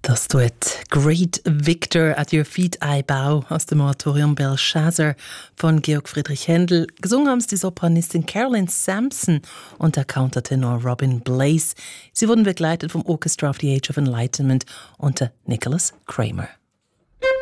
Das Duett Great Victor at Your Feet I Bow aus dem Oratorium Belshazzar von Georg Friedrich Händel. Gesungen haben es die Sopranistin Carolyn Sampson und der Countertenor Robin Blaze. Sie wurden begleitet vom Orchestra of the Age of Enlightenment unter Nicholas Kramer.